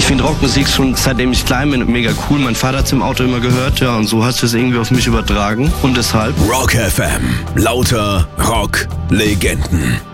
Ich finde Rockmusik schon seitdem ich klein bin mega cool. Mein Vater hat es im Auto immer gehört, ja, und so hat es irgendwie auf mich übertragen. Und deshalb Rock FM. Lauter Rock-Legenden.